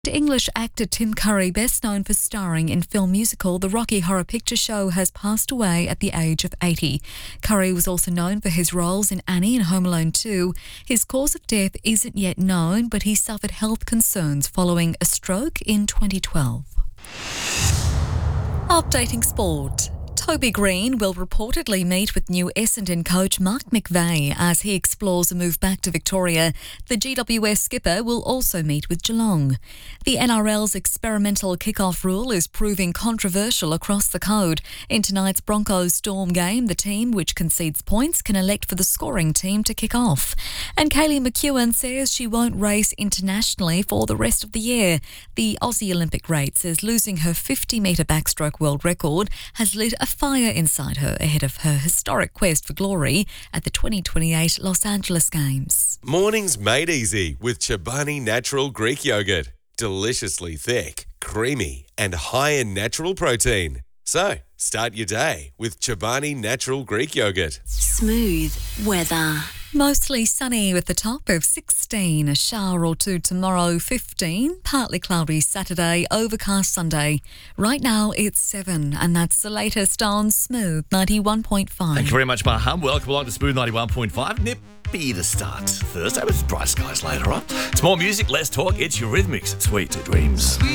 English actor Tim Curry, best known for starring in film musical The Rocky Horror Picture Show, has passed away at the age of 80. Curry was also known for his roles in Annie and Home Alone 2. His cause of death isn't yet known, but he suffered health concerns following a stroke in 2012. Updating sport. Toby Green will reportedly meet with new Essendon coach Mark McVeigh as he explores a move back to Victoria. The GWS skipper will also meet with Geelong. The NRL's experimental kick-off rule is proving controversial across the code. In tonight's Broncos-Storm game, the team which concedes points can elect for the scoring team to kick off. And Kaylee McEwen says she won't race internationally for the rest of the year. The Aussie Olympic great says losing her 50-metre backstroke world record has lit a fire inside her ahead of her historic quest for glory at the 2028 Los Angeles Games. Mornings made easy with Chobani Natural Greek Yogurt. Deliciously thick, creamy and high in natural protein. So, start your day with Chobani Natural Greek Yogurt. Smooth weather. Mostly sunny with a top of 16, a shower or two tomorrow, 15, partly cloudy Saturday, overcast Sunday. Right now it's 7, and that's the latest on Smooth 91.5. Thank you very much, Maham. Welcome along to Smooth 91.5. Nippy to start Thursday with bright skies later on. It's more music, less talk. It's your Rhythmics. Sweet dreams.